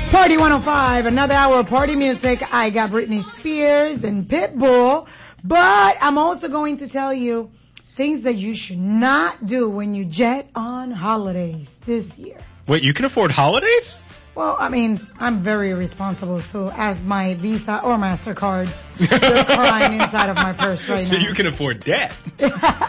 Party 105, another hour of party music. I got Britney Spears and Pitbull, but I'm also going to tell you things that you should not do when you jet on holidays this year. Wait, you can afford holidays? Well, I mean, I'm very responsible, so as my Visa or MasterCard, they're crying inside of my purse right now. So you can afford debt.